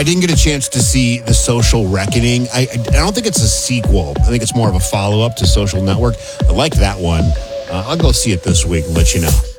I didn't get a chance to see The Social Reckoning. I don't think it's a sequel. I think it's more of a follow-up to Social Network. I like that one. I'll go see it this week and let you know.